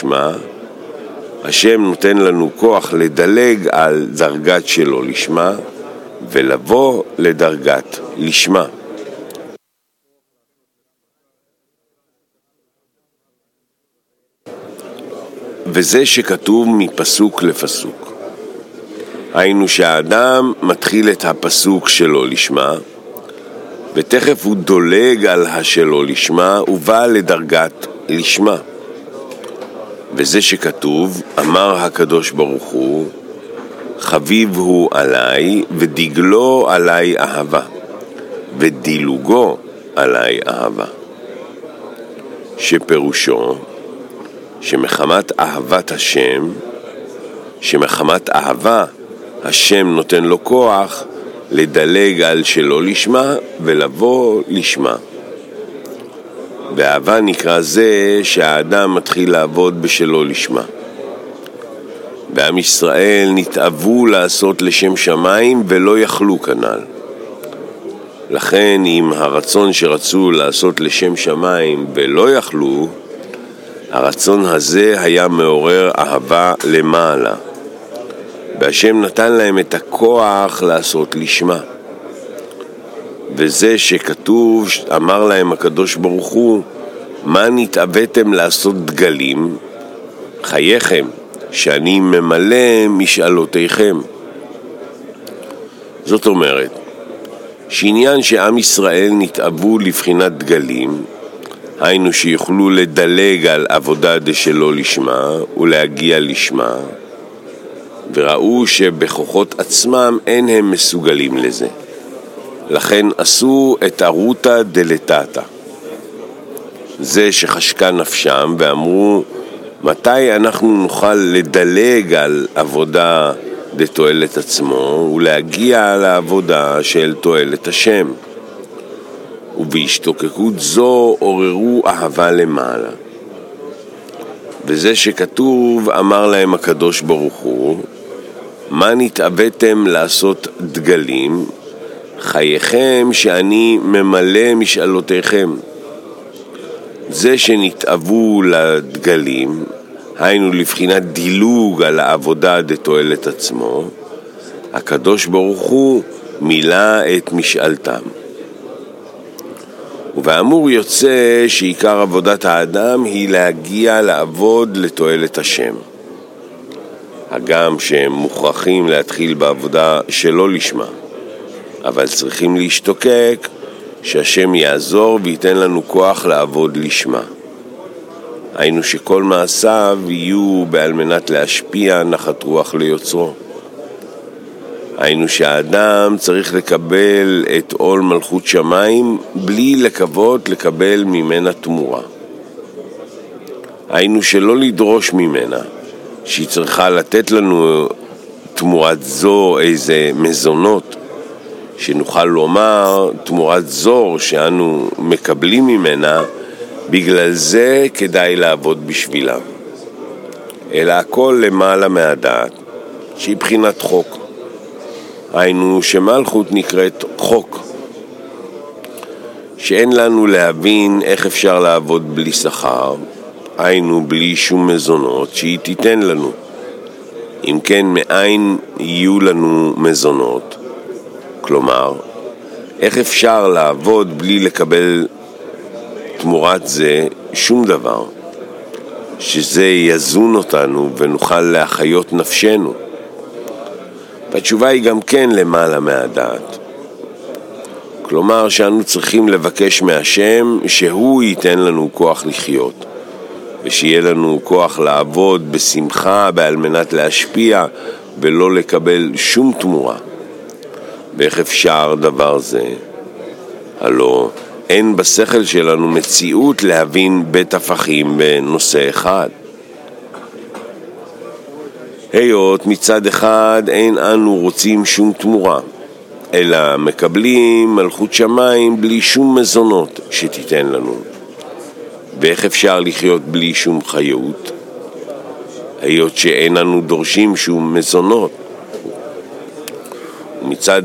לשמה, השם נותן לנו כוח לדלג על דרגת שלא לשמה ולבוא לדרגת לשמה. וזה שכתוב מפסוק לפסוק. היינו שהאדם מתחיל את הפסוק שלא לשמה, ותכף הוא דולג על השלא לשמה ובא לדרגת לשמה. וזה שכתוב, אמר הקדוש ברוך הוא, חביב הוא עליי ודגלו עליי אהבה, ודילוגו עליי אהבה. שפירושו, שמחמת אהבת השם, שמחמת אהבה, השם נותן לו כוח לדלג על שלא לשמה ולבוא לשמה. ואהבה נקרא זה שהאדם מתחיל לעבוד בשלא לשמה. בעם ישראל נתאבו לעשות לשם שמיים ולא יכלו כנ"ל. לכן עם הרצון שרצו לעשות לשם שמיים ולא יכלו, הרצון הזה היה מעורר אהבה למעלה. והשם נתן להם את הכוח לעשות לשמה. וזה שכתוב, אמר להם הקדוש ברוך הוא, מה נתאוויתם לעשות דגלים? חייכם, שאני ממלא משאלותיכם. זאת אומרת, שעניין שעם ישראל נתאבו לבחינת דגלים, היינו שיוכלו לדלג על עבודה דשלא לשמה ולהגיע לשמה, וראו שבכוחות עצמם אין הם מסוגלים לזה. לכן עשו את ארוטה דלתתא. זה שחשקה נפשם ואמרו, מתי אנחנו נוכל לדלג על עבודה דתועלת עצמו ולהגיע לעבודה של תועלת השם? ובהשתוקקות זו עוררו אהבה למעלה. וזה שכתוב, אמר להם הקדוש ברוך הוא, מה נתאוויתם לעשות דגלים? חייכם שאני ממלא משאלותיכם. זה שנתאבו לדגלים, היינו לבחינת דילוג על העבודה דתועלת עצמו, הקדוש ברוך הוא מילא את משאלתם. ובאמור יוצא שעיקר עבודת האדם היא להגיע לעבוד לתועלת השם. הגם שהם מוכרחים להתחיל בעבודה שלא לשמה, אבל צריכים להשתוקק שהשם יעזור וייתן לנו כוח לעבוד לשמה. היינו שכל מעשיו יהיו בעל מנת להשפיע נחת רוח ליוצרו. היינו שהאדם צריך לקבל את עול מלכות שמיים בלי לקוות לקבל ממנה תמורה. היינו שלא לדרוש ממנה שהיא צריכה לתת לנו תמורת זו איזה מזונות, שנוכל לומר תמורת זו שאנו מקבלים ממנה, בגלל זה כדאי לעבוד בשבילה. אלא הכל למעלה מהדעת, שהיא בחינת חוק. היינו שמלכות נקראת חוק, שאין לנו להבין איך אפשר לעבוד בלי שכר, היינו בלי שום מזונות שהיא תיתן לנו. אם כן, מאין יהיו לנו מזונות? כלומר, איך אפשר לעבוד בלי לקבל תמורת זה שום דבר, שזה יזון אותנו ונוכל להחיות נפשנו? והתשובה היא גם כן למעלה מהדעת. כלומר שאנו צריכים לבקש מהשם שהוא ייתן לנו כוח לחיות, ושיהיה לנו כוח לעבוד בשמחה בעל מנת להשפיע ולא לקבל שום תמורה. ואיך אפשר דבר זה? הלא אין בשכל שלנו מציאות להבין בית הפכים בנושא אחד. היות מצד אחד אין אנו רוצים שום תמורה, אלא מקבלים מלכות שמיים בלי שום מזונות שתיתן לנו. ואיך אפשר לחיות בלי שום חיות? היות שאין אנו דורשים שום מזונות. ומצד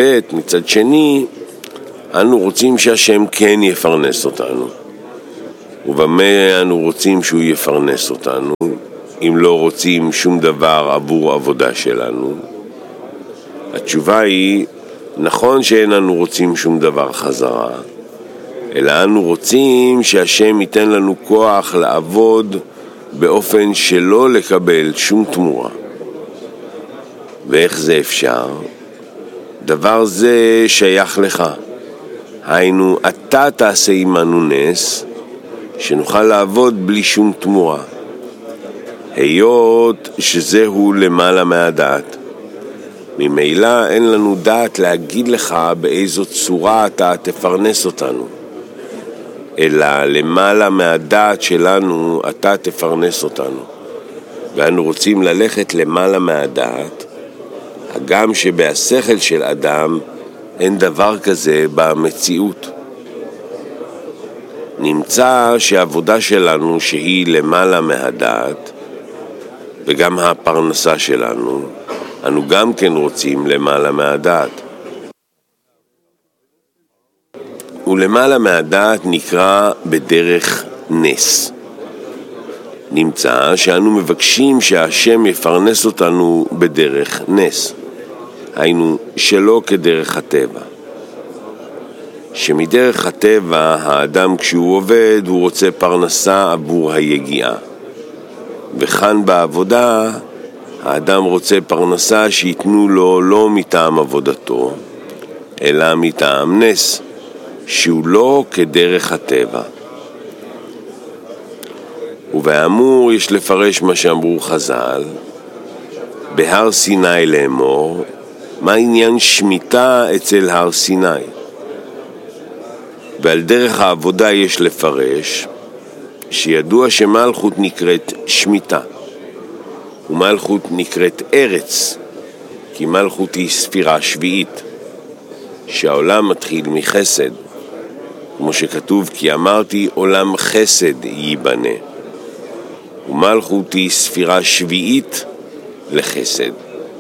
מצד שני, אנו רוצים שהשם כן יפרנס אותנו. ובמה אנו רוצים שהוא יפרנס אותנו, אם לא רוצים שום דבר עבור עבודה שלנו? התשובה היא, נכון שאין אנו רוצים שום דבר חזרה, אלא אנו רוצים שהשם ייתן לנו כוח לעבוד באופן שלא לקבל שום תמורה. ואיך זה אפשר? דבר זה שייך לך. היינו, אתה תעשה עמנו נס, שנוכל לעבוד בלי שום תמורה. היות שזהו למעלה מהדעת. ממילא אין לנו דעת להגיד לך באיזו צורה אתה תפרנס אותנו. אלא למעלה מהדעת שלנו אתה תפרנס אותנו. ואנו רוצים ללכת למעלה מהדעת, הגם שבהשכל של אדם אין דבר כזה במציאות. נמצא שהעבודה שלנו שהיא למעלה מהדעת, וגם הפרנסה שלנו, אנו גם כן רוצים למעלה מהדעת. ולמעלה מהדעת נקרא בדרך נס. נמצא שאנו מבקשים שהשם יפרנס אותנו בדרך נס. היינו שלא כדרך הטבע. שמדרך הטבע האדם כשהוא עובד הוא רוצה פרנסה עבור היגיעה. וכאן בעבודה האדם רוצה פרנסה שיתנו לו לא מטעם עבודתו, אלא מטעם נס, שהוא לא כדרך הטבע. ובאמור יש לפרש מה שאמרו חז"ל, בהר סיני לאמור, מה עניין שמיטה אצל הר סיני? ועל דרך העבודה יש לפרש, שידוע שמלכות נקראת שמיטה, ומלכות נקראת ארץ, כי מלכות היא ספירה שביעית, שהעולם מתחיל מחסד, כמו שכתוב, כי אמרתי עולם חסד ייבנה, ומלכות היא ספירה שביעית לחסד.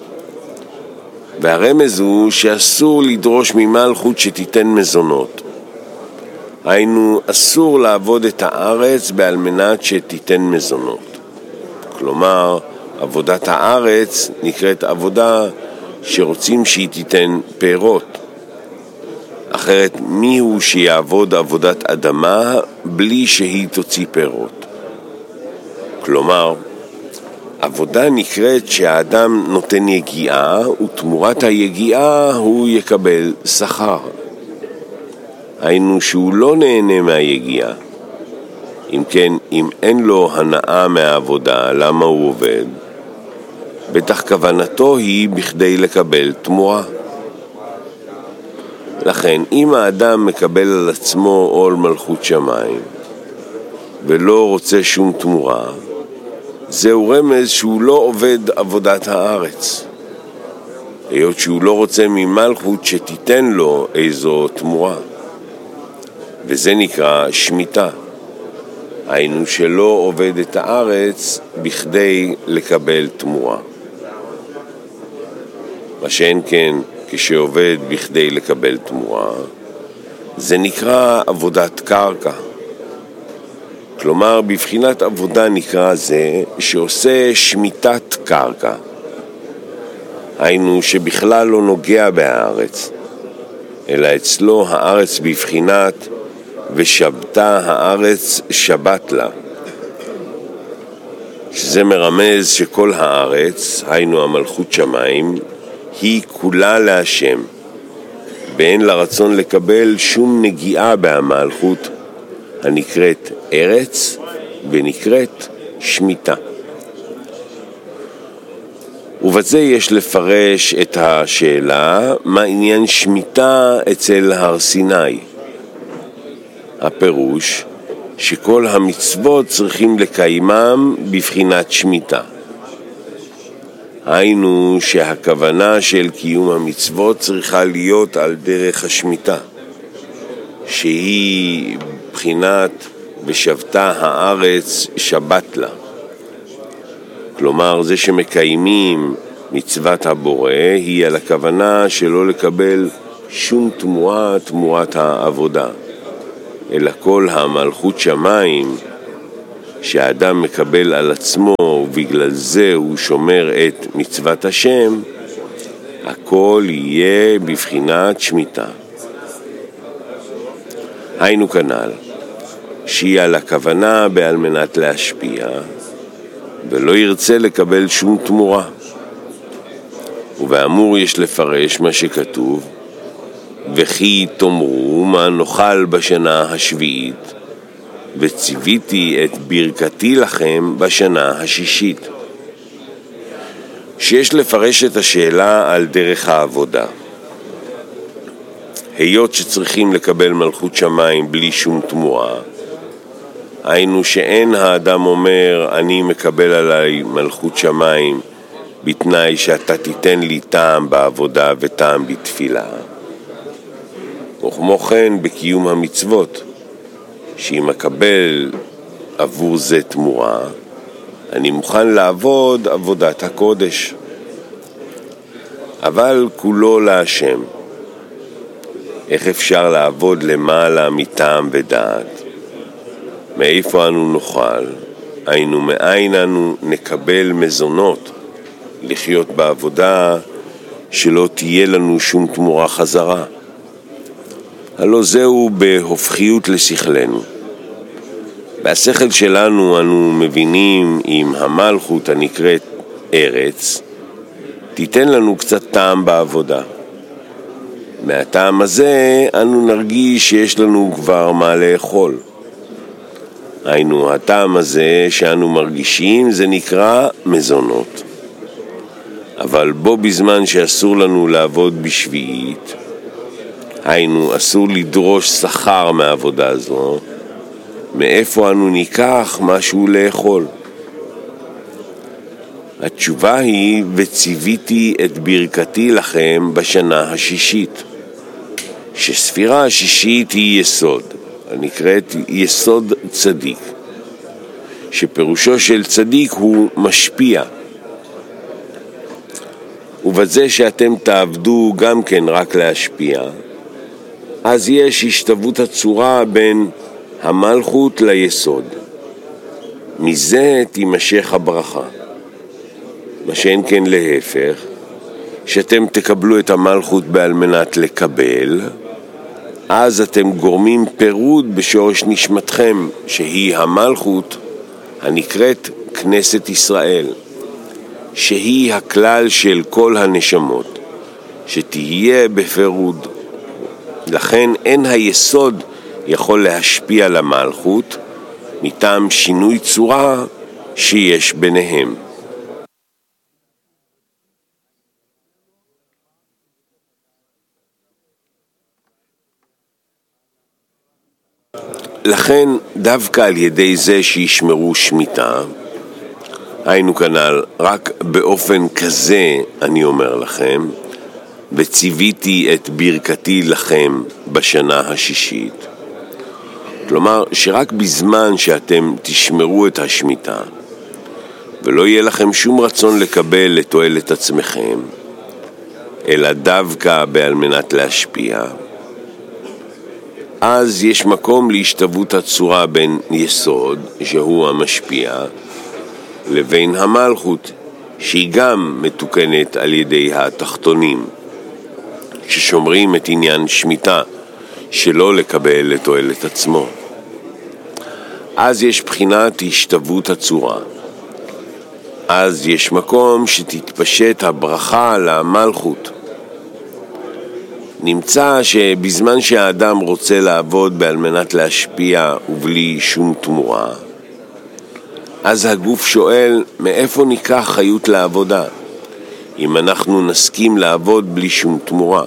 והרמז הוא שאסור לדרוש ממלכות שתיתן מזונות. היינו, אסור לעבוד את הארץ בעל מנת שתיתן מזונות. כלומר, עבודת הארץ נקראת עבודה שרוצים שהיא תיתן פירות. אחרת מי הוא שיעבוד עבודת אדמה בלי שהיא תוציא פירות? כלומר, עבודה נקראת שהאדם נותן יגיעה, ותמורת היגיעה הוא יקבל שכר. היינו שהוא לא נהנה מהיגיעה. אם כן, אם אין לו הנאה מהעבודה, למה הוא עובד? בטח כוונתו היא בכדי לקבל תמורה. לכן, אם האדם מקבל על עצמו עול מלכות שמיים, ולא רוצה שום תמורה, זהו רמז שהוא לא עובד עבודת הארץ. היות שהוא לא רוצה ממלכות שתיתן לו איזו תמורה. וזה נקרא שמיטה. היינו שלא עובד את הארץ בכדי לקבל תמורה. מה שאין כן כשעובד בכדי לקבל תמורה, זה נקרא עבודת קרקע. כלומר, בבחינת עבודה נקרא זה שעושה שמיטת קרקע. היינו שבכלל לא נוגע בארץ, אלא אצלו הארץ בבחינת ושבתה הארץ שבת לה. שזה מרמז שכל הארץ, היינו המלכות שמיים, היא כולה להשם, ואין לרצון לקבל שום נגיעה בהמלכות הנקראת ארץ ונקראת שמיטה. ובזה יש לפרש את השאלה, מה עניין שמיטה אצל הר סיני? הפירוש שכל המצוות צריכים לקיימם בבחינת שמיטה. היינו שהכוונה של קיום המצוות צריכה להיות על דרך השמיטה, שהיא בחינת ושבתה הארץ שבת לה. כלומר, זה שמקיימים מצוות הבורא היא על הכוונה שלא לקבל שום תמורה תמורת העבודה. אלא כל המלכות שמיים שהאדם מקבל על עצמו ובגלל זה הוא שומר את מצוות השם, הכל יהיה בבחינת שמיטה. היינו כנ"ל, שיהיה לכוונה בעל מנת להשפיע ולא ירצה לקבל שום תמורה. ובאמור יש לפרש מה שכתוב, וכי תאמרו מה נאכל בשנה השביעית, וציוויתי את ברכתי לכם בשנה השישית. שיש לפרש את השאלה על דרך העבודה. היות שצריכים לקבל מלכות שמיים בלי שום תמורה, היינו שאין האדם אומר אני מקבל עליי מלכות שמיים בתנאי שאתה תיתן לי טעם בעבודה וטעם בתפילה, וכמו כן בקיום המצוות, שאם מקבל עבור זה תמורה, אני מוכן לעבוד עבודת הקודש, אבל כולו להשם. איך אפשר לעבוד למעלה מטעם ודעת? מאיפה אנו נאכל? היינו מאין אנו נקבל מזונות לחיות בעבודה שלא תהיה לנו שום תמורה חזרה? הלא זהו בהופכיות לשכלנו. והשכל שלנו אנו מבינים אם המלכות הנקראת ארץ תיתן לנו קצת טעם בעבודה. מהטעם הזה אנו נרגיש שיש לנו כבר מה לאכול. היינו הטעם הזה שאנו מרגישים זה נקרא מזונות. אבל בו בזמן שאסור לנו לעבוד בשביעית, היינו אסור לדרוש שכר מעבודה זו, מאיפה אנו ניקח משהו לאכול? התשובה היא וציוויתי את ברכתי לכם בשנה השישית, שספירה השישית היא יסוד, הנקראת יסוד צדיק, שפירושו של צדיק הוא משפיע. ובזה שאתם תעבדו גם כן רק להשפיע, אז יש השתוות הצורה בין המלכות ליסוד. מזה תימשך הברכה. מה שאין כן להפך, שאתם תקבלו את המלכות בעל מנת לקבל, אז אתם גורמים פירוד בשורש נשמתכם, שהיא המלכות הנקראת כנסת ישראל, שהיא הכלל של כל הנשמות, שתהיה בפירוד. לכן אין היסוד יכול להשפיע למלכות מטעם שינוי צורה שיש ביניהם. לכן דווקא על ידי זה שישמרו שמיטה, היינו כנ"ל רק באופן כזה אני אומר לכם, וציוויתי את ברכתי לכם בשנה השישית. כלומר שרק בזמן שאתם תשמרו את השמיטה ולא יהיה לכם שום רצון לקבל לתועלת עצמכם, אלא דווקא בעל מנת להשפיע, אז יש מקום להשתוות הצורה בין יסוד, שהוא המשפיע, לבין המלכות, שהיא גם מתוקנת על ידי התחתונים, ששומרים את עניין שמיטה, שלא לקבל לתועלת עצמו. אז יש בחינת השתוות הצורה. אז יש מקום שתתפשט הברכה למלכות. נמצא שבזמן שהאדם רוצה לעבוד בעל מנת להשפיע ובלי שום תמורה, אז הגוף שואל מאיפה ניקח חיות לעבודה, אם אנחנו נסכים לעבוד בלי שום תמורה.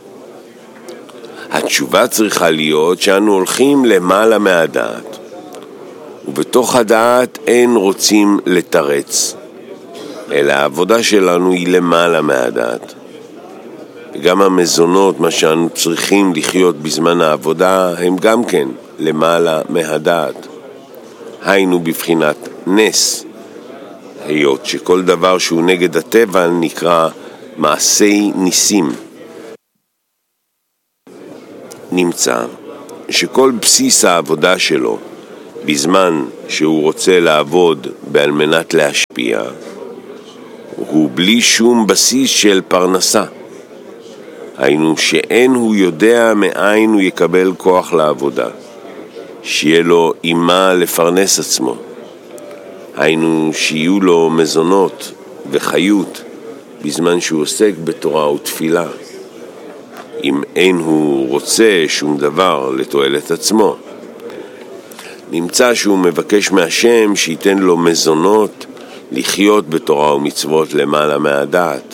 התשובה צריכה להיות שאנו הולכים למעלה מהדעת, ובתוך הדעת אין רוצים לתרץ, אלא העבודה שלנו היא למעלה מהדעת. וגם המזונות, מה שאנו צריכים לחיות בזמן העבודה, הם גם כן למעלה מהדעת. היינו בבחינת נס, היות שכל דבר שהוא נגד הטבע נקרא מעשי ניסים. נמצא שכל בסיס העבודה שלו בזמן שהוא רוצה לעבוד על מנת להשפיע הוא בלי שום בסיס של פרנסה. היינו שאין הוא יודע מאין הוא יקבל כוח לעבודה, שיהיה לו אימה לפרנס עצמו. היינו שיהיו לו מזונות וחיות בזמן שהוא עוסק בתורה ותפילה. אם אין הוא רוצה שום דבר לתועלת עצמו, נמצא שהוא מבקש מהשם שייתן לו מזונות לחיות בתורה ומצוות למעלה מהדעת.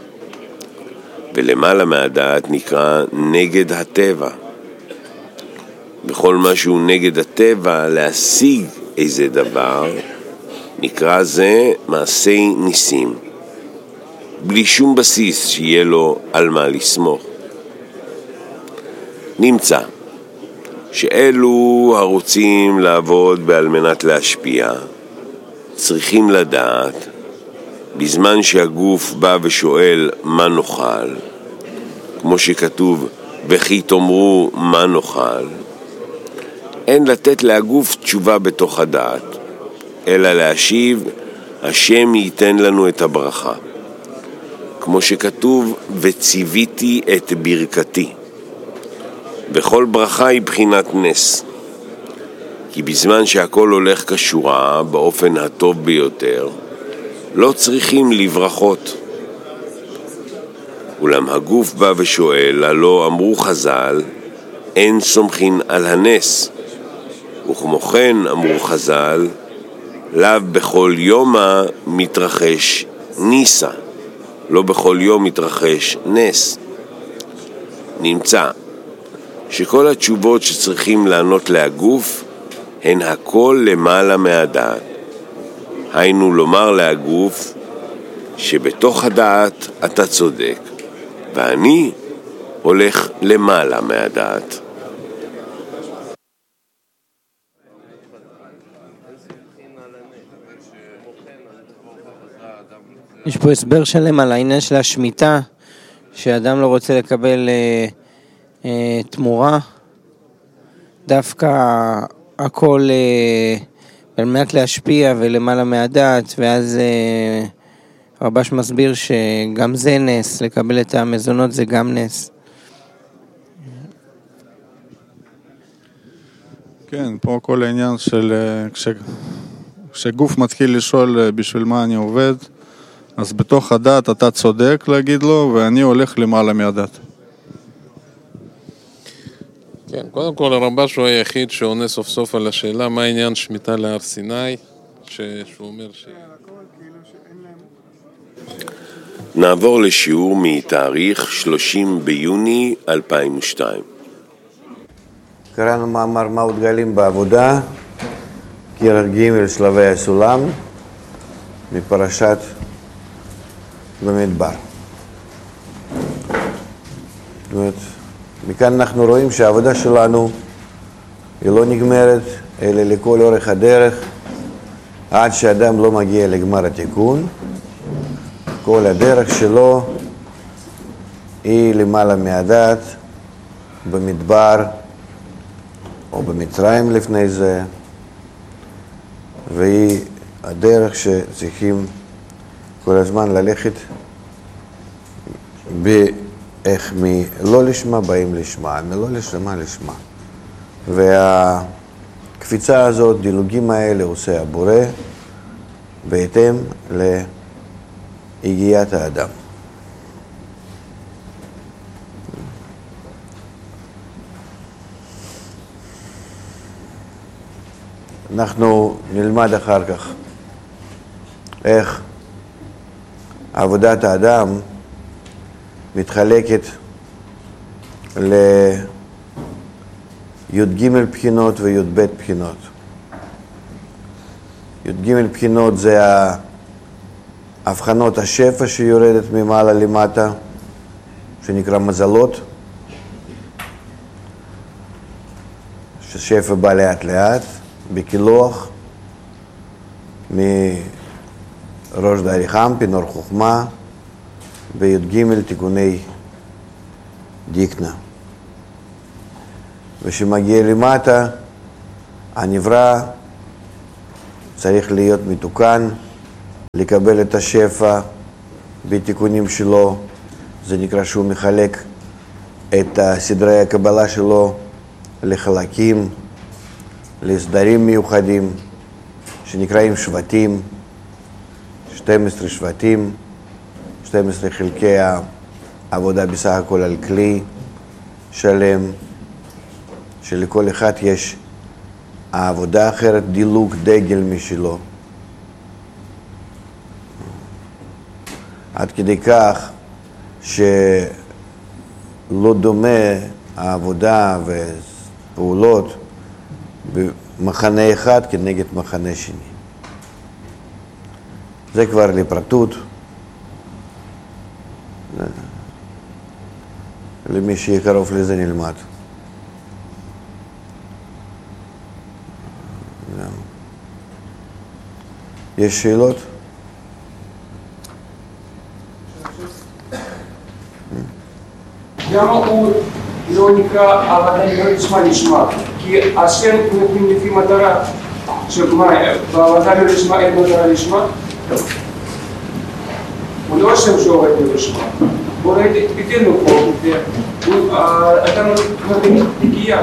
ולמעלה מהדעת נקרא נגד הטבע. בכל מה שהוא נגד הטבע להשיג איזה דבר, נקרא זה מעשי ניסים, בלי שום בסיס שיהיה לו על מה לסמוך. נמצא שאלו הרוצים לעבוד על מנת להשפיע צריכים לדעת בזמן שהגוף בא ושואל מה נאכל, כמו שכתוב וכי תאמרו מה נאכל, אין לתת להגוף תשובה בתוך הדעת, אלא להשיב השם ייתן לנו את הברכה, כמו שכתוב וציוויתי את ברכתי. וכל ברכה היא בחינת נס, כי בזמן שהכל הולך כשורה באופן הטוב ביותר לא צריכים לברכות. אולם הגוף בא ושואל, הלא אמרו חז"ל אין סומכין על הנס, וכמו כן אמרו חז"ל לאו בכל יומה מתרחש ניסה, לא בכל יום מתרחש נס. נמצא שכל התשובות שצריכים לענות להגוף הן הכל למעלה מהדעת. היינו לומר להגוף שבתוך הדעת אתה צודק ואני הולך למעלה מהדעת. יש פה הסבר שלם על העניין של השמיטה, שאדם לא רוצה לקבל תמורה, דווקא הכל על מנת להשפיע ולמעלה מהדעת, ואז רבש מסביר שגם זה נס, לקבל את המזונות זה גם נס. כן, פה כל העניין של כשגוף מתחיל לשאול בשביל מה אני עובד, אז בתוך הדעת אתה צודק להגיד לו, ואני הולך למעלה מהדעת. כן, קודם כל הרמב"ש הוא היחיד שעונה סוף סוף על השאלה מה העניין שמיטה להר סיני, שהוא אומר נעבור לשיעור מתאריך 30 ביוני 2002. קראנו מאמר מאות גלים בעבודה, כרך ג' שלבי הסולם, מפרשת במדבר. זאת אומרת, מכאן אנחנו רואים שהעבודה שלנו היא לא נגמרת, אלא לכל אורך הדרך, עד שאדם לא מגיע לגמר התיקון. כל הדרך שלו היא למעלה מהדעת, במדבר או במצרים לפני זה, והיא הדרך שצריכים כל הזמן ללכת איך מלא לשמה באים לשמה, מלא לשמה לשמה. והקפיצה הזאת, דילוגים האלה עושה הבורא בהתאם להגיעת האדם. אנחנו נלמד אחר כך איך עבודת האדם מתחלקת לי"ג בחינות וי"ב בחינות. י"ג בחינות זה הבחנות השפע שיורדת ממעלה למטה, שנקרא מזלות, ששפע בא לאט לאט, בקילוח, מראש דארי חמפין, אור חוכמה, בי"ג תיקוני דיקנה. ושמגיע למטה, הנברא צריך להיות מתוקן, לקבל את השפע בתיקונים שלו. זה נקרא שהוא מחלק את סדרי הקבלה שלו לחלקים, לסדרים מיוחדים, שנקראים שבטים, 12 שבטים, 12 חלקי העבודה בסך הכל על כלי שלם, שלכל אחד יש העבודה אחרת, דילוג, דגל משלו. עד כדי כך שלא דומה העבודה ופעולות במחנה אחד כנגד מחנה שני. זה כבר לפרטות, למי שיהיה קרוב לזה נלמד. יש שאלות? למה הוא לא נקרא עבודה לשמה לשמה? כי השם נותנים לפי מטרה, בעבודה לשמה אין מטרה לשמה? הוא לא השם שעובד לשמה. בוא ראיתי, ביטלנו פה, אתה נותן תקיעה.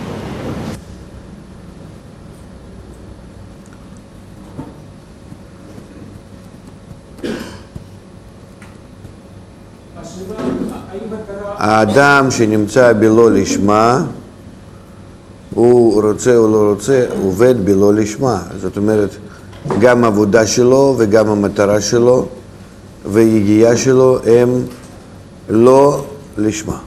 האדם שנמצא בלא לשמה, הוא רוצה או לא רוצה, עובד בלא לשמה. זאת אומרת, גם העבודה שלו וגם המטרה שלו והיגיעה שלו הם לא לשמה.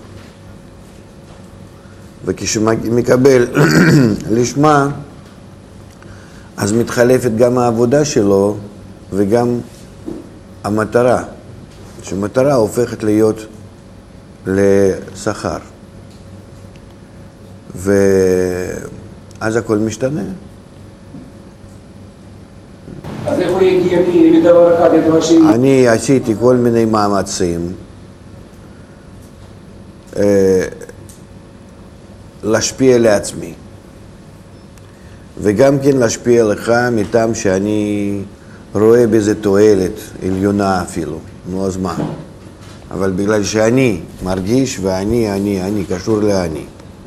וכשמקבל לשמה, אז מתחלפת גם העבודה שלו וגם המטרה. שמטרה הופכת להיות לשכר. ואז הכל משתנה. אז איך הוא יגיע מדבר אחד לדבר שני? אני עשיתי כל מיני מאמצים להשפיע לעצמי. וגם כן להשפיע לך מטעם שאני רואה בזה תועלת עליונה אפילו. נו, אז מה? אבל בגלל שאני מרגיש ואני קשור לאני,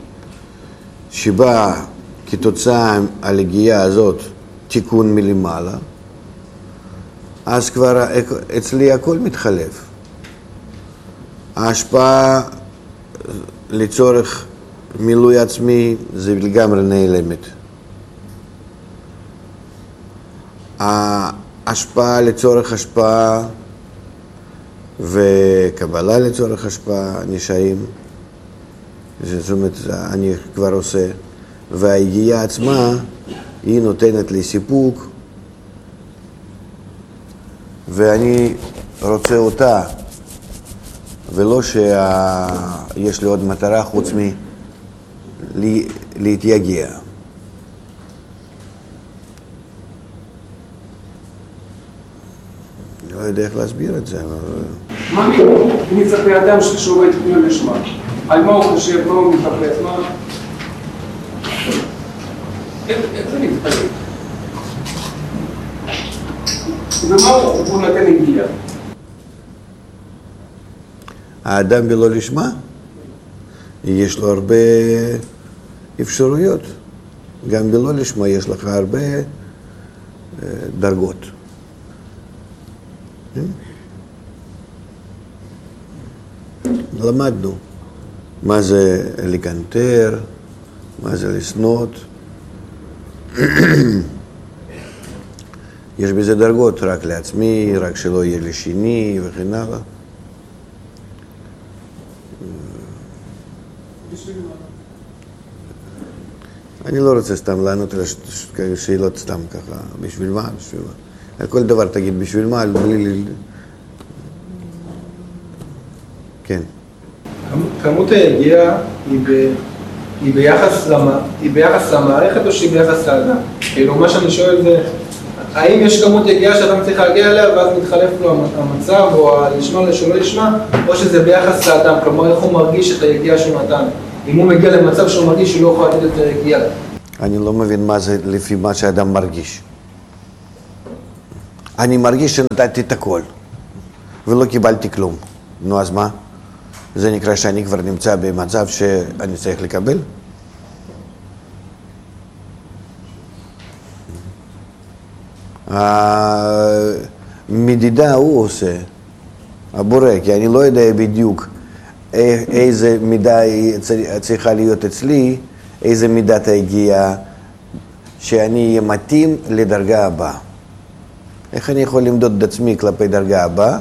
שבא כתוצאה על הגיעה הזאת תיקון מלמעלה, אז כבר אצלי הכל מתחלף. ההשפעה לצורך מילוי עצמי זה לגמרי נעלמת. ההשפעה לצורך השפעה וקבלה לצורך השפעה נשאים, זאת אומרת, אני כבר עושה, וההגיעה עצמה היא נותנת לי סיפוק, ואני רוצה אותה, ולא שיש לי עוד מטרה חוץ להתייגע. לא יודע איך להסביר את זה, אבל... מה מצפה אדם שעובד לא לשמה? על מה הוא חושב, מה הוא מחפש, מה? איך זה מתפלג? ומה הוא נותן הגיע? האדם בלא לשמה, יש לו הרבה אפשרויות. גם בלא לשמה יש לך הרבה דרגות. למדנו מה זה לקנטר, מה זה לסנות. יש בזה דרגות, רק לעצמי, רק שלא יהיה לשני וכן הלאה. אני לא רוצה סתם לענות על שאלות סתם ככה, בשביל מה? על כל דבר תגיד בשביל מה, בלי... כן. כמות היגיעה היא ביחס למערכת או שהיא ביחס לאדם? כאילו מה שאני שואל זה, האם יש כמות יגיעה שאדם צריך להגיע אליה ואז מתחלף לו המצב או לשמה לשלא לשמה, או שזה ביחס לאדם, כלומר איך הוא מרגיש את היגיעה שהוא נתן? אם הוא מגיע למצב שהוא מרגיש שהוא לא יכול לתת יותר רגיעה. אני לא מבין מה זה לפי מה שאדם מרגיש. אני מרגיש שנתתי את הכל, ולא קיבלתי כלום. נו, אז מה? זה נקרא שאני כבר נמצא במצב שאני צריך לקבל? המדידה הוא עושה, הבורא, כי אני לא יודע בדיוק איזה מידה צריכה להיות אצלי, איזה מידת ההגיעה שאני אהיה מתאים לדרגה הבאה. איך אני יכול למדוד את עצמי כלפי דרגה הבאה,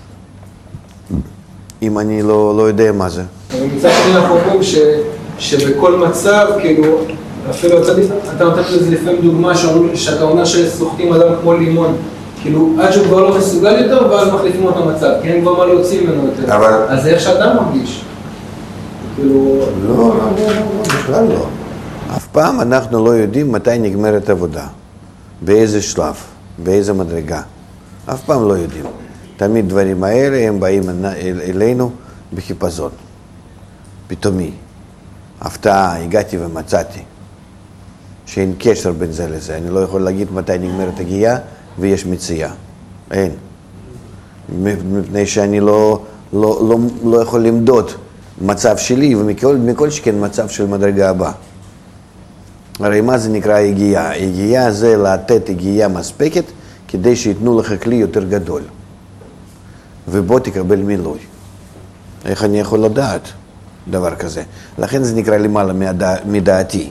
אם אני לא יודע מה זה? מצד שני אנחנו אומרים שבכל מצב, כאילו, אפילו אתה נותן לזה לפעמים דוגמה שאתה עונה שסוחטים אדם כמו לימון, כאילו עד שהוא כבר לא מסוגל יותר ואז מחליפים אותו מצב, כי אין כבר מה להוציא ממנו יותר. אז זה איך שאדם מרגיש. כאילו... לא, בכלל לא. אף פעם אנחנו לא יודעים מתי נגמרת עבודה, באיזה שלב, באיזה מדרגה. אף פעם לא יודעים. תמיד דברים האלה הם באים אלינו בחיפזון, פתאומי. הפתעה, הגעתי ומצאתי. שאין קשר בין זה לזה. אני לא יכול להגיד מתי נגמרת הגיעה ויש מציאה. אין. מפני שאני לא יכול למדוד מצב שלי, ומכל שכן מצב של מדרגה הבאה. הרי מה זה נקרא הגיעה? הגיעה זה לתת הגיעה מספקת כדי שיתנו לך כלי יותר גדול. ובוא תקבל מילוי. איך אני יכול לדעת דבר כזה? לכן זה נקרא למעלה מדעתי.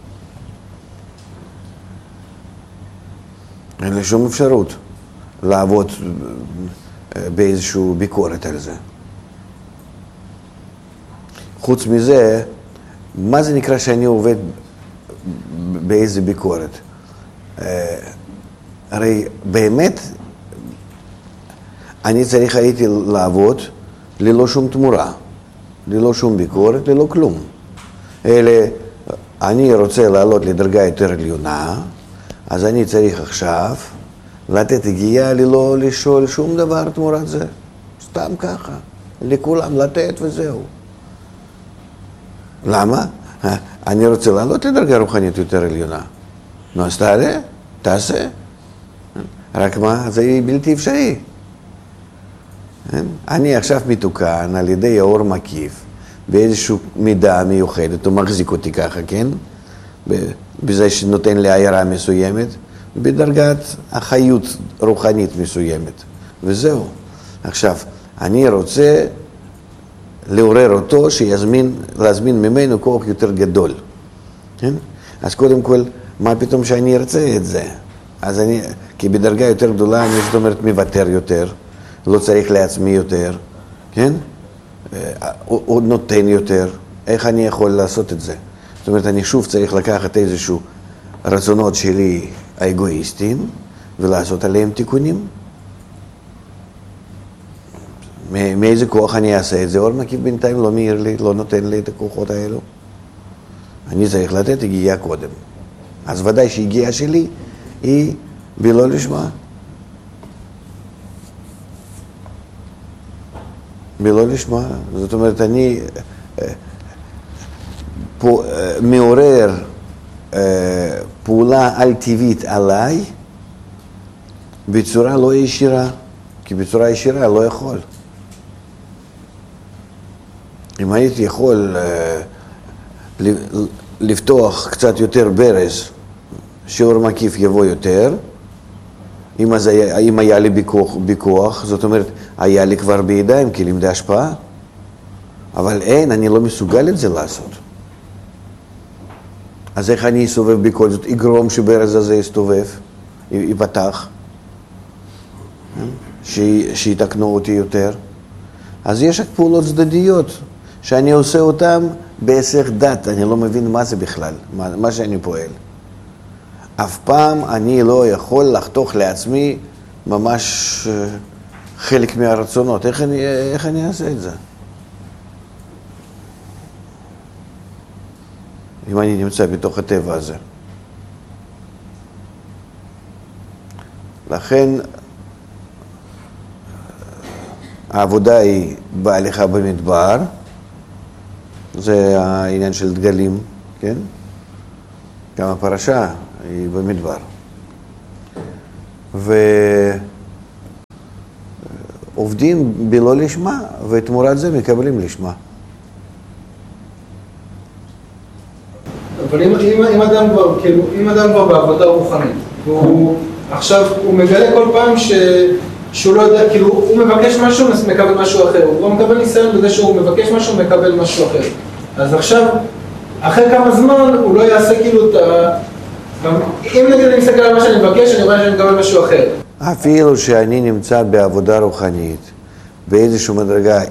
אין לי שום אפשרות לעבוד באיזושהי ביקורת על זה. חוץ מזה, מה זה נקרא שאני עובד באיזה ביקורת? הרי באמת אני צריך הייתי לעבוד ללא שום תמורה, ללא שום ביקורת, ללא כלום. אלא אני רוצה לעלות לדרגה יותר עליונה, אז אני צריך עכשיו לתת הגיעה ללא לשאול שום דבר תמורת זה. סתם ככה, לכולם לתת וזהו. למה? אני רוצה לעלות לדרגה רוחנית יותר עליונה. נו, אז תעשה. רק מה, זה בלתי אפשרי. אני עכשיו מתוקן על ידי האור מקיף, באיזושהי מידה מיוחדת, הוא מחזיק אותי ככה, כן? בזה שנותן לי עיירה מסוימת, בדרגת החיות רוחנית מסוימת. וזהו. עכשיו, אני רוצה לעורר אותו, להזמין ממנו כוח יותר גדול. כן? אז קודם כל, מה פתאום שאני ארצה את זה? אז אני, כי בדרגה יותר גדולה, אני זאת אומרת מוותר יותר, לא צריך לעצמי יותר, כן? עוד נותן יותר. איך אני יכול לעשות את זה? זאת אומרת, אני שוב צריך לקחת איזשהו רצונות שלי האגואיסטיים, ולעשות עליהם תיקונים. מאיזה כוח אני אעשה את זה? אור מקיף בינתיים לא מאיר לי, לא נותן לי את הכוחות האלו. אני צריך לתת הגיעה קודם. אז ודאי שהגיעה שלי היא בלא לשמה. בלא לשמה. זאת אומרת, אני מעורר פעולה על טבעית עליי בצורה לא ישירה, כי בצורה ישירה לא יכול. אם הייתי יכול לפתוח קצת יותר ברז, שאור מקיף יבוא יותר, אם היה לי בכוח, זאת אומרת, היה לי כבר בידיים כלים להשפעה, אבל אין, אני לא מסוגל את זה לעשות. אז איך אני אסובב בכל זאת? אגרום שברז הזה יסתובב, ייפתח, שיתקנו אותי יותר. אז יש פעולות צדדיות שאני עושה אותן בהיסח דת, אני לא מבין מה זה בכלל, מה שאני פועל. אף פעם אני לא יכול לחתוך לעצמי ממש חלק מהרצונות. איך אני אעשה את זה? אם אני נמצא בתוך הטבע הזה. לכן העבודה היא בהליכה במדבר, זה העניין של דגלים, כן? גם הפרשה היא במדבר. ועובדים בלא לשמה, ותמורת זה מקבלים לשמה. אבל אם אדם כבר, כאילו, אם אדם כבר בעבודה רוחנית, והוא עכשיו, הוא מגלה כל פעם שהוא לא יודע, כאילו, הוא מבקש משהו, מקבל משהו אחר, הוא לא מקבל ניסיון בזה שהוא מבקש משהו, מקבל משהו אחר. אז עכשיו, אחרי כמה זמן, הוא לא יעשה כאילו את ה... אם נגיד אני מסתכל על מה שאני מבקש, אני רואה שאני מקבל משהו אחר. אפילו שאני נמצא בעבודה רוחנית, באיזושהי מדרגה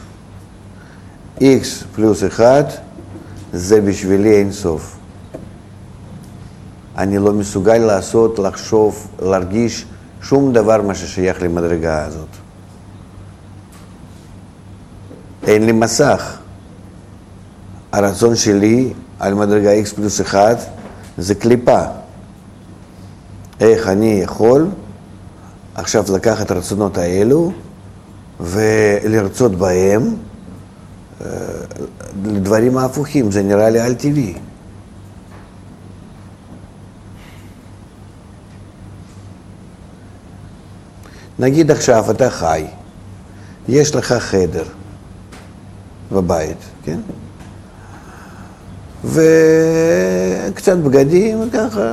X פלוס 1, זה בשבילי אין סוף. אני לא מסוגל לעשות, לחשוב, להרגיש שום דבר מה ששייך למדרגה הזאת. אין לי מסך. הרצון שלי על מדרגה X פלוס 1 זה קליפה. איך אני יכול עכשיו לקחת את הרצונות האלו ולרצות בהם לדברים ההפוכים, זה נראה לי על טבעי. נגיד עכשיו אתה חי, יש לך חדר בבית, כן? וקצת בגדים וככה,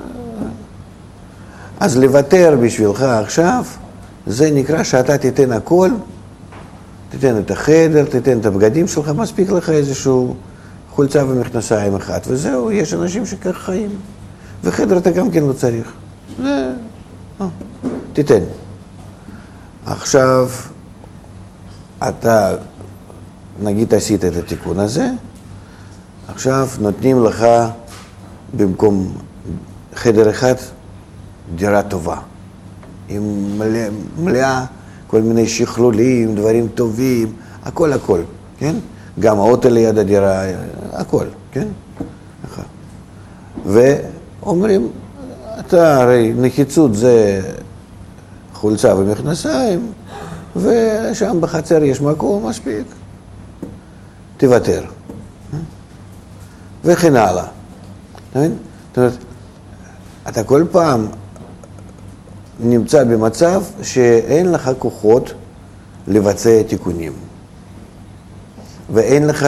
אז לוותר בשבילך עכשיו, זה נקרא שאתה תיתן הכל, תיתן את החדר, תיתן את הבגדים שלך, מספיק לך איזשהו חולצה ומכנסיים אחד, וזהו, יש אנשים שכך חיים. וחדר אתה גם כן לא צריך. זה, תיתן. עכשיו, אתה, נגיד עשית את התיקון הזה, עכשיו נותנים לך במקום חדר אחד דירה טובה, עם מלאה כל מיני שכלולים, דברים טובים, הכל, כן? גם האוטו ליד הדירה, הכל, כן? ואומרים, אתה הרי נחיצות זה חולצה ומכנסיים, ושם בחצר יש מקום מספיק, תוותר. וכן הלאה. זאת אומרת, אתה כל פעם נמצא במצב שאין לך כוחות לבצע תיקונים. ואין לך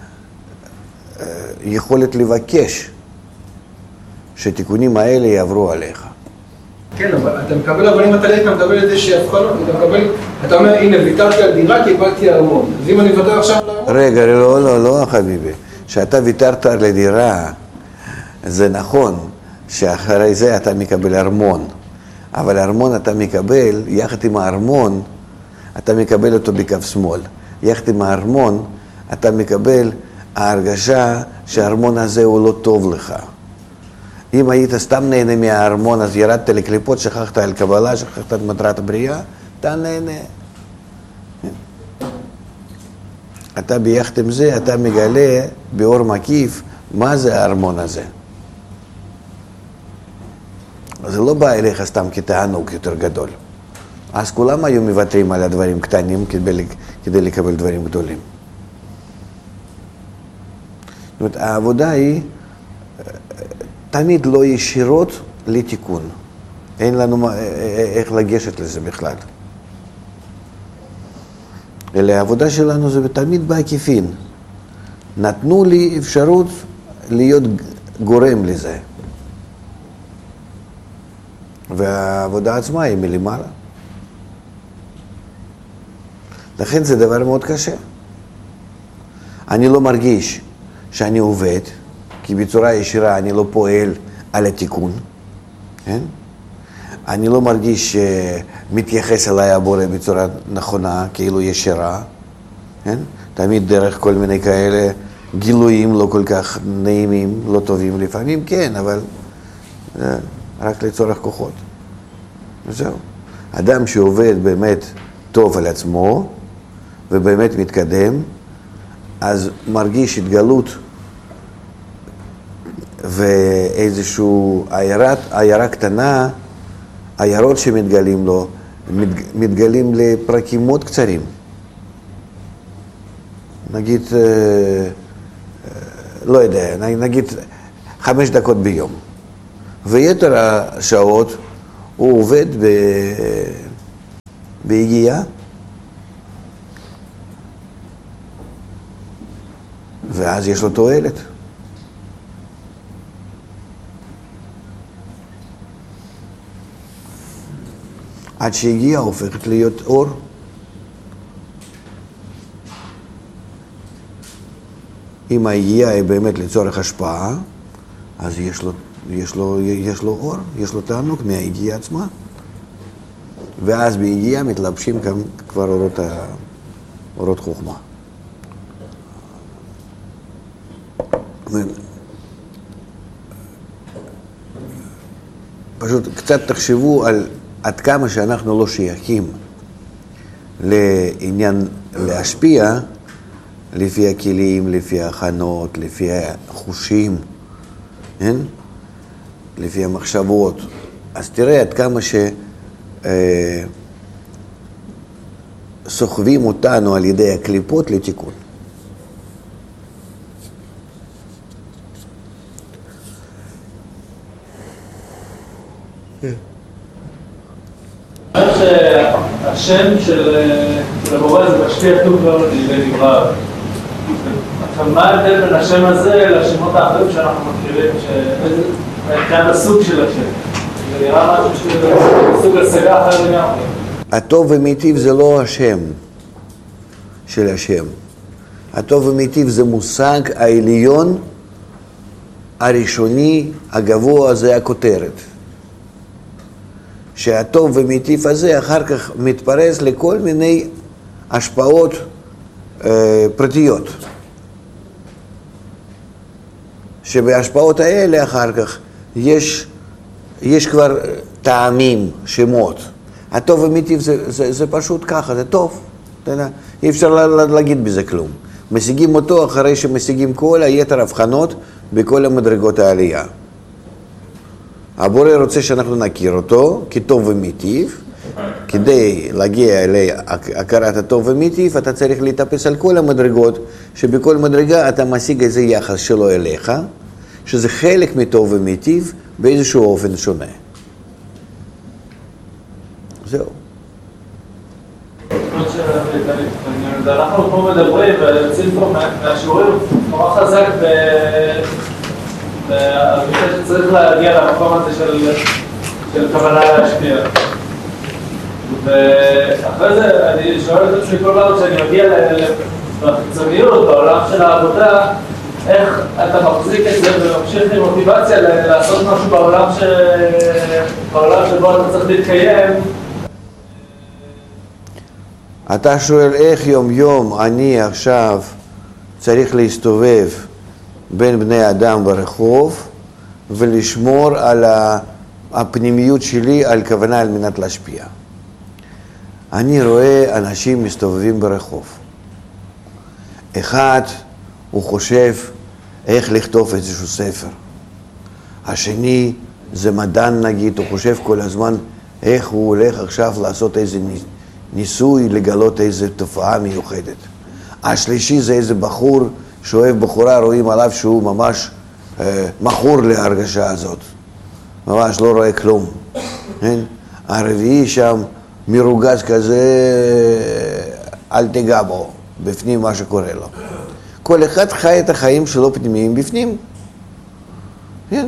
יכולת לבקש שתיקונים האלה יעברו עליך. כן, אבל אתה מקבל, אבל אם אתה מקבל את זה שהפכנו, אתה אומר, הנה, ויתרתי על דירה, קיבלתי ארמון. אז אם אני ויתר עכשיו על ארמון... רגע, לא, חביבי. שאתה ויתרת על הדירה, זה נכון שאחרי זה אתה מקבל ארמון. אבל ארמון אתה מקבל, יחד עם הארמון, אתה מקבל אותו בקו שמאל. יחד עם הארמון, אתה מקבל ההרגשה שהארמון הזה הוא לא טוב לך. אם היית סתם נהנה מהארמון, אז ירדת לקליפות, שכחת על קבלה, שכחת את מטרת הבריאה, אתה נהנה. אתה ביחד עם זה, אתה מגלה באור מקיף, מה זה הארמון הזה. זה לא בא אליך סתם כתענוג יותר גדול. אז כולם היו מוותרים על הדברים קטנים כדי לקבל דברים גדולים. זאת אומרת, העבודה היא תמיד לא ישירות לתיקון. אין לנו איך לגשת לזה בכלל. אלא העבודה שלנו זה תמיד בעקיפין. נתנו לי אפשרות להיות גורם לזה. והעבודה עצמה היא מלמעלה. לכן זה דבר מאוד קשה. אני לא מרגיש שאני עובד, כי בצורה ישירה אני לא פועל על התיקון, כן? אני לא מרגיש שמתייחס אליי הבורא בצורה נכונה, כאילו ישירה, כן? תמיד דרך כל מיני כאלה גילויים לא כל כך נעימים, לא טובים לפעמים, כן, אבל רק לצורך כוחות. וזהו. אדם שעובד באמת טוב על עצמו ובאמת מתקדם, אז מרגיש התגלות ואיזשהו עיירה קטנה, עיירות שמתגלים לו, מתגלים לפרקים מאוד קצרים. נגיד, לא יודע, נגיד 5 דקות ביום. ויתר השעות הוא עובד בהגיעה, ואז יש לו תועלת. עד שהגיעה הופכת להיות אור. אם ההגיעה היא באמת לצורך השפעה, אז יש לו אור, יש לו תענוג מההגיעה עצמה. ואז בהגיעה מתלבשים כבר אורות חוכמה. פשוט קצת תחשבו על עד כמה שאנחנו לא שייכים לעניין להשפיע לפי הכלים, לפי ההכנות, לפי החושים, כן? לפי המחשבות. אז תראה עד כמה סוחבים אותנו על ידי הקליפות לתיקון. השם של המורה זה משפיע טוב מאוד לידי דבריו. עכשיו, מה ההבדל בין השם הזה לשמות האחרים שאנחנו מכירים, כאן הסוג של השם? זה נראה משהו סוג השגה אחר לגמרי. הטוב ומיטיב זה לא השם של השם. הטוב ומיטיב זה מושג העליון, הראשוני, הגבוה, זה הכותרת. שהטוב ומיטיב הזה אחר כך מתפרס לכל מיני השפעות פרטיות. שבהשפעות האלה אחר כך יש כבר טעמים, שמות. הטוב ומיטיב זה פשוט ככה, זה טוב. אי אפשר להגיד בזה כלום. משיגים אותו אחרי שמשיגים כל היתר הבחנות בכל המדרגות העלייה. הבורא רוצה שאנחנו נכיר אותו כטוב ומיטיב. כדי להגיע להכרת הטוב ומיטיב, אתה צריך להתאפס על כל המדרגות, שבכל מדרגה אתה משיג איזה יחס שלו אליך, שזה חלק מטוב ומיטיב באיזשהו אופן שונה. זהו. אנחנו פה מדברים ויוצאים פה מהשיעורים נורא חזק במיוחד שצריך להגיע למקום הזה של כוונה להשפיע. ואחרי זה אני שואל את עצמי כל פעם שאני מגיע לחיצוניות, בעולם של העבודה, איך אתה מחזיק את זה וממשיך עם מוטיבציה לעשות משהו בעולם שבו אתה צריך להתקיים. אתה שואל איך יום יום אני עכשיו צריך להסתובב בין בני אדם ברחוב ולשמור על הפנימיות שלי, על כוונה על מנת להשפיע. אני רואה אנשים מסתובבים ברחוב. אחד הוא חושב איך לכתוב איזשהו ספר. השני זה מדען נגיד, הוא חושב כל הזמן איך הוא הולך עכשיו לעשות איזה ניסוי, לגלות איזו תופעה מיוחדת. השלישי זה איזה בחור שאוהב בחורה, רואים עליו שהוא ממש מכור להרגשה הזאת. ממש לא רואה כלום. הרביעי שם מרוגז כזה, אל תיגע בו, בפנים מה שקורה לו. כל אחד חי את החיים שלו פנימיים בפנים. כן.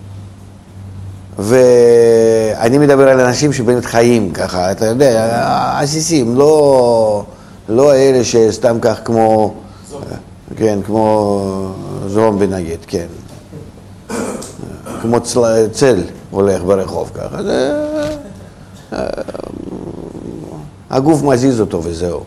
ואני מדבר על אנשים שבאמת חיים ככה, אתה יודע, עסיסים, לא אלה שסתם כך כמו, כן, כמו זומבי נגיד, כן. כמו צל הולך ברחוב ככה, הגוף מזיז אותו וזהו.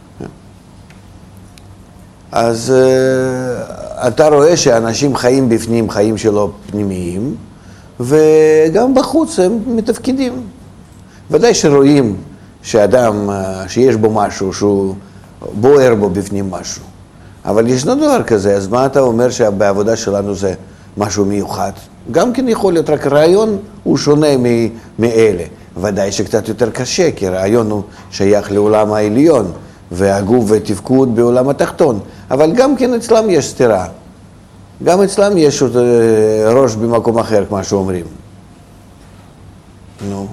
אז אתה רואה שאנשים חיים בפנים, חיים שלו פנימיים, וגם בחוץ הם מתפקידים. ודאי שרואים שאדם, שיש בו משהו, שהוא בוער בו בפנים משהו. אבל ישנו דבר כזה, אז מה אתה אומר שבעבודה שלנו זה משהו מיוחד? גם כן יכול להיות, רק רעיון הוא שונה מאלה. ודאי שקצת יותר קשה, כי רעיון הוא שייך לעולם העליון, והגוף ותפקוד בעולם התחתון. אבל גם כן אצלם יש סתירה. גם אצלם יש ראש במקום אחר, כמו שאומרים. נו.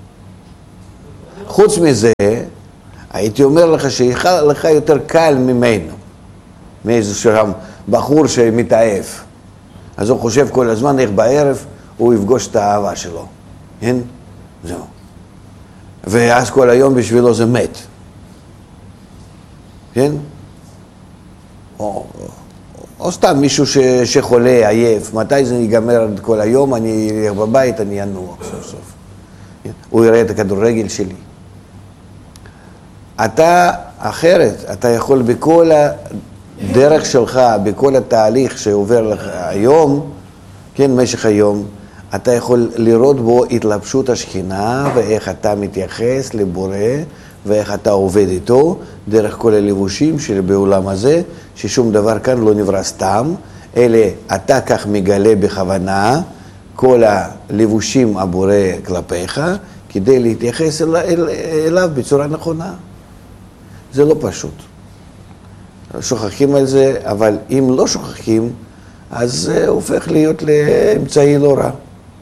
חוץ מזה, הייתי אומר לך שלך יותר קל ממנו. מאיזשהו בחור שמתעייף. אז הוא חושב כל הזמן איך בערב הוא יפגוש את האהבה שלו. כן? זהו. ואז כל היום בשבילו זה מת. כן? או סתם מישהו שחולה, עייף. מתי זה ייגמר כל היום? אני אלך בבית, אני אנוח סוף סוף. הוא יראה את הכדורגל שלי. אתה אחרת, אתה יכול בכל הדרך שלך, בכל התהליך שעובר לך היום, כן, משך היום, אתה יכול לראות בו התלבשות השכינה ואיך אתה מתייחס לבורא ואיך אתה עובד איתו דרך כל הלבושים שבעולם הזה, ששום דבר כאן לא נברא סתם, אלא אתה כך מגלה בכוונה כל הלבושים הבורא כלפיך, כדי להתייחס אליו בצורה נכונה. זה לא פשוט. שוכחים על זה, אבל אם לא שוכחים, אז זה הופך להיות לאמצעי לא רע.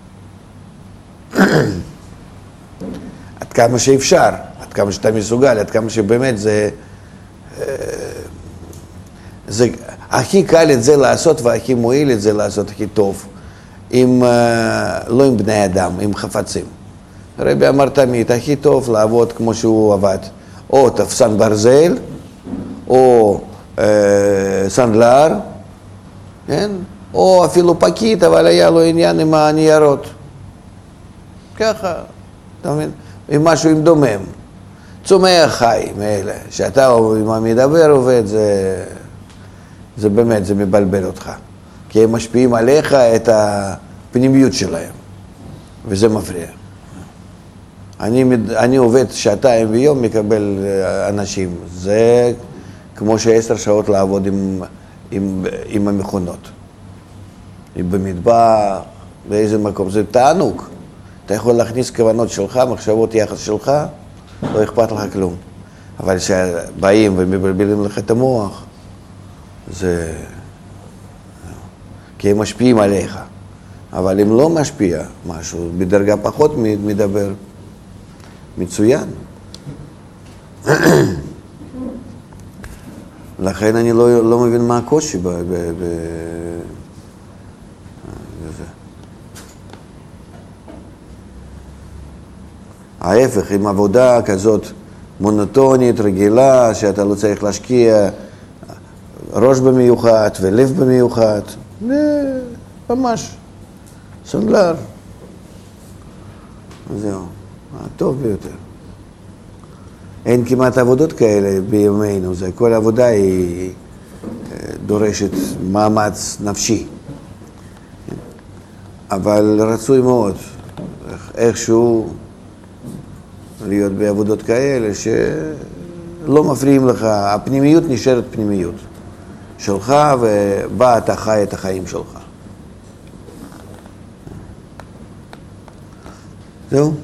עד כמה שאפשר, עד כמה שאתה מסוגל, עד כמה שבאמת זה הכי קל את זה לעשות והכי מועיל את זה לעשות הכי טוב, לא עם בני אדם, עם חפצים. הרבי אמר תמיד, הכי טוב לעבוד כמו שהוא עבד, או תפסן ברזל, או סנדלר, כן? או אפילו פקיד, אבל היה לו עניין עם הניירות. ככה, אתה מבין? עם משהו עם דומם. צומח חי מאלה, שאתה עם המדבר עובד, זה באמת, זה מבלבל אותך. כי הם משפיעים עליך את הפנימיות שלהם, וזה מפריע. אני עובד שעתיים ביום, מקבל אנשים. זה כמו ש10 שעות לעבוד עם המכונות. במדבר, באיזה מקום. זה תענוג. אתה יכול להכניס כוונות שלך, מחשבות יחס שלך, לא אכפת לך כלום. אבל כשבאים ומבלבלים לך את המוח, זה... כי הם משפיעים עליך. אבל אם לא משפיע משהו, בדרגה פחות מדבר, מצוין. לכן אני לא מבין מה הקושי בזה. ההפך, עם עבודה כזאת מונוטונית, רגילה, שאתה לא צריך להשקיע ראש במיוחד ולב במיוחד, ממש סנדלר. זהו, הטוב ביותר. אין כמעט עבודות כאלה בימינו, כל עבודה היא דורשת מאמץ נפשי. אבל רצוי מאוד, איכשהו להיות בעבודות כאלה שלא מפריעים לך, הפנימיות נשארת פנימיות שלך, ובה אתה חי את החיים שלך. זהו?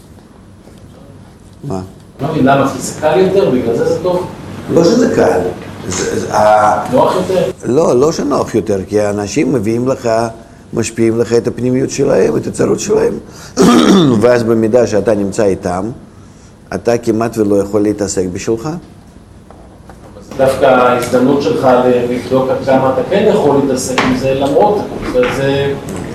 מה? לא מבין, למה פיזיקלי יותר? בגלל זה טוב? לא שזה קל. נוח יותר? לא שנוח יותר, כי האנשים מביאים לך, משפיעים לך את הפנימיות שלהם, את הצרות שלהם, ואז במידה שאתה נמצא איתם, אתה כמעט ולא יכול להתעסק בשבילך. דווקא ההזדמנות שלך לבדוק עד כמה אתה כן יכול להתעסק עם זה, למרות זה...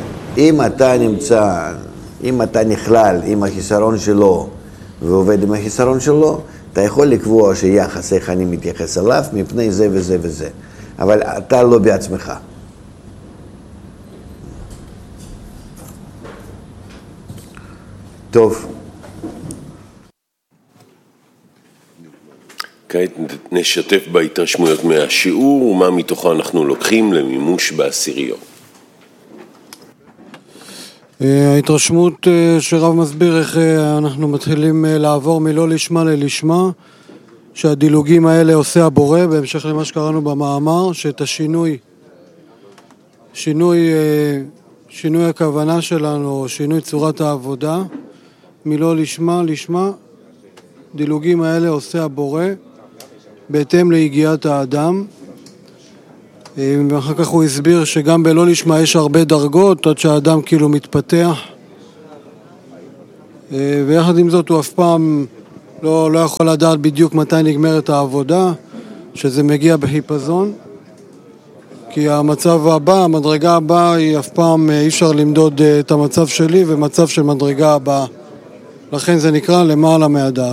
אם אתה נכלל עם החיסרון שלו ועובד עם החיסרון שלו, אתה יכול לקבוע שיחס איך אני מתייחס אליו מפני זה וזה וזה. אבל אתה לא בעצמך. טוב. כעת נשתף בהתרשמויות מהשיעור ומה מתוכו אנחנו לוקחים למימוש בעשיריות. ההתרשמות שרב מסביר איך אנחנו מתחילים לעבור מלא לשמה ללשמה, שהדילוגים האלה עושה הבורא, בהמשך למה שקראנו במאמר, שאת שינוי הכוונה שלנו, שינוי צורת העבודה, מלא לשמה לשמה, דילוגים האלה עושה הבורא, בהתאם ליגיעת האדם. ואחר כך הוא הסביר שגם בלא לשמה יש הרבה דרגות עד שהאדם כאילו מתפתח, ויחד עם זאת הוא אף פעם לא יכול לדעת בדיוק מתי נגמרת העבודה, שזה מגיע בחיפזון, כי המצב הבא, המדרגה הבאה, היא אף פעם אי אפשר למדוד את המצב שלי ומצב של מדרגה הבאה, לכן זה נקרא למעלה מהדעת.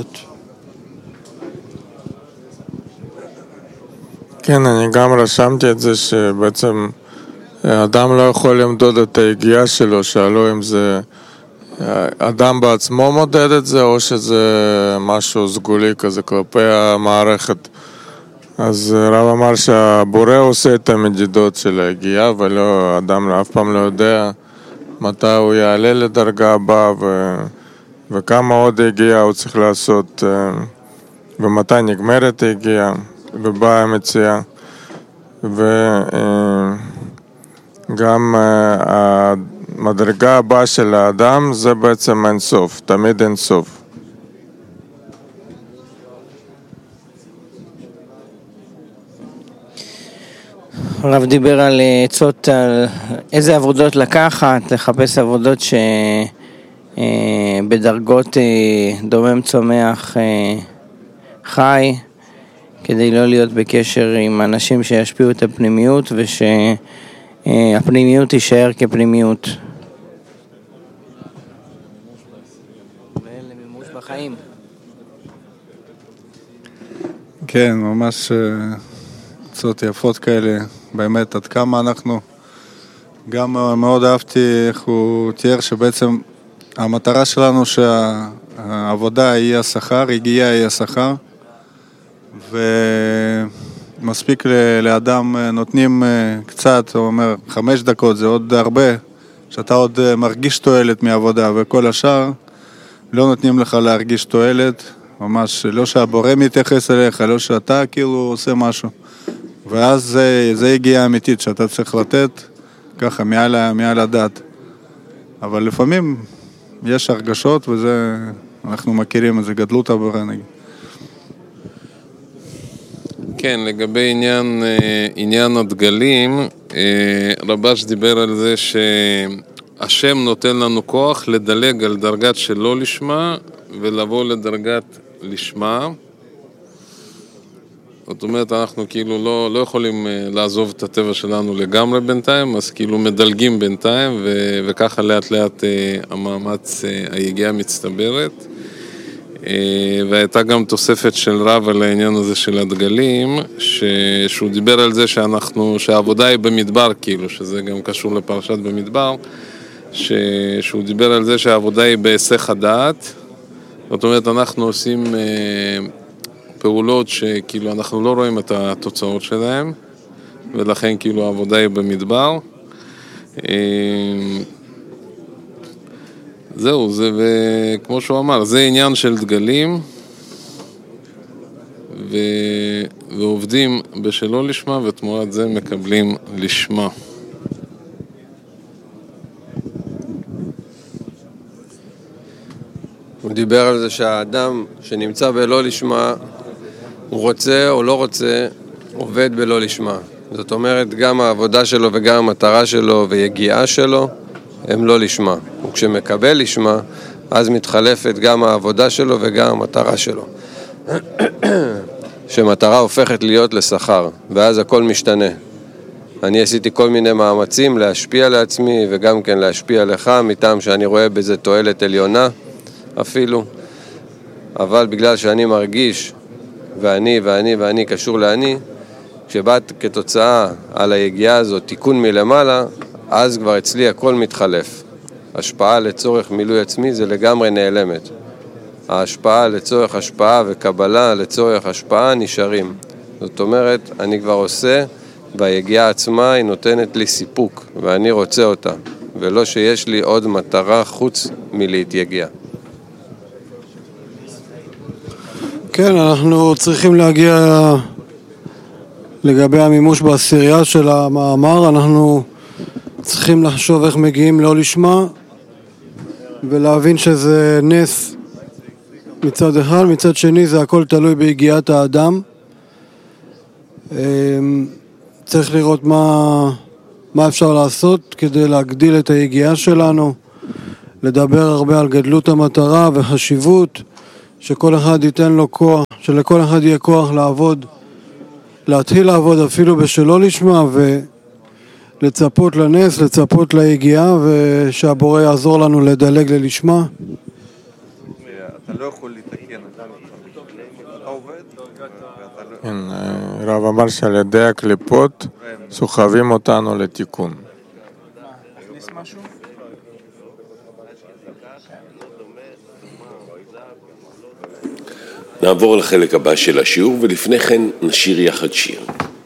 כן, אני גם רשמתי את זה שבעצם אדם לא יכול למדוד את היגיעה שלו, שאלו אם זה אדם בעצמו מודד את זה או שזה משהו סגולי כזה כלפי המערכת. אז רב אמר שהבורא עושה את המדידות של היגיעה, ולא, אדם אף פעם לא יודע מתי הוא יעלה לדרגה הבאה וכמה עוד היגיעה הוא צריך לעשות ומתי נגמרת היגיעה ובאה המציאה. וגם המדרגה הבאה של האדם זה בעצם אין סוף, תמיד אין סוף. הרב דיבר על עצות, על איזה עבודות לקחת, לחפש עבודות שבדרגות דומם צומח חי, כדי לא להיות בקשר עם אנשים שישפיעו את הפנימיות, ושהפנימיות תישאר כפנימיות. ולמימוש בחיים. כן, ממש עצות יפות כאלה, באמת עד כמה אנחנו, גם מאוד אהבתי איך הוא תיאר שבעצם המטרה שלנו שהעבודה היא השכר, הגיעה היא השכר, ומספיק לאדם נותנים קצת, הוא אומר 5 דקות, זה עוד הרבה, שאתה עוד מרגיש תועלת מעבודה, וכל השאר לא נותנים לך להרגיש תועלת, ממש לא שהבורא מתייחס אליך, לא שאתה כאילו עושה משהו, ואז זה הגיעה אמיתית שאתה צריך לתת ככה מעל הדעת. אבל לפעמים יש הרגשות, וזה אנחנו מכירים את זה, גדלות הבורא נגיד. כן, לגבי עניין הדגלים, רבש דיבר על זה שהשם נותן לנו כוח לדלג על דרגת שלא לשמה ולבוא לדרגת לשמה. זאת אומרת, אנחנו כאילו לא יכולים לעזוב את הטבע שלנו לגמרי בינתיים, אז כאילו מדלגים בינתיים, וככה לאט לאט המאמץ, היגיעה מצטברת. והייתה גם תוספת של רב על העניין הזה של הדגלים, שהוא דיבר על זה שהעבודה היא במדבר, כאילו, שזה גם קשור לפרשת במדבר, שהוא דיבר על זה שהעבודה היא בהיסח הדעת. זאת אומרת, אנחנו עושים פעולות שכאילו אנחנו לא רואים את התוצאות שלהם, ולכן כאילו העבודה היא במדבר. זהו, וכמו שהוא אמר, זה עניין של דגלים, ועובדים בשלא לשמה, ותמורת זה מקבלים לשמה. הוא דיבר על זה שהאדם שנמצא בלא לשמה, הוא רוצה או לא רוצה, עובד בלא לשמה. זאת אומרת, גם העבודה שלו וגם המטרה שלו ויגיעה שלו, הם לא לשמה. וכשמקבל לשמה, אז מתחלפת גם העבודה שלו וגם המטרה שלו. שמטרה הופכת להיות לשכר, ואז הכל משתנה. אני עשיתי כל מיני מאמצים להשפיע לעצמי, וגם כן להשפיע לך, מטעם שאני רואה בזה תועלת עליונה אפילו. אבל בגלל שאני מרגיש, ואני קשור לאני, כשבאת כתוצאה על היגיעה הזאת, תיקון מלמעלה, אז כבר אצלי הכל מתחלף. השפעה לצורך מילוי עצמי זה לגמרי נעלמת. ההשפעה לצורך השפעה וקבלה לצורך השפעה נשארים. זאת אומרת, אני כבר עושה, והיגיעה עצמה היא נותנת לי סיפוק, ואני רוצה אותה, ולא שיש לי עוד מטרה חוץ מלהתייגיע. כן, אנחנו צריכים להגיע לגבי המימוש בעשירייה של המאמר, אנחנו צריכים לחשוב איך מגיעים לא לשמה, ולהבין שזה נס מצד אחד, מצד שני זה הכל תלוי בהגיעת האדם, צריך לראות מה אפשר לעשות כדי להגדיל את היגיעה שלנו, לדבר הרבה על גדלות המטרה וחשיבות, שכל אחד ייתן לו כוח, שלכל אחד יהיה כוח לעבוד, להתחיל לעבוד אפילו בשלא לשמה, ולצפות לנס, לצפות ליגיעה, ושהבורא יעזור לנו לדלג ללשמה. אתה לא יכול לתקן, אתה עובד, כן, רב אמר שעל ידי הקליפות סוחבים אותנו לתיקון. נעבור לחלק הבא של השיעור, ולפני כן נשיר יחד שיר.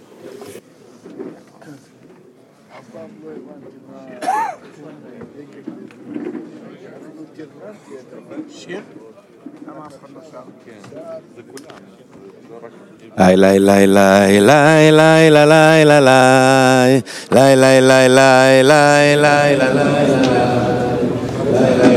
Lai lai lai lai lai lai lai lai lai lai lai lai lai lai lai lai lai lai